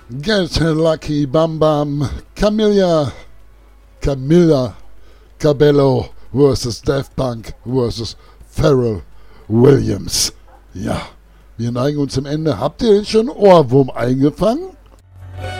Get Lucky Bam Bam, Camilla Cabello versus Daft Punk versus Pharrell Williams. Ja, wir neigen uns zum Ende. Habt ihr schon Ohrwurm eingefangen?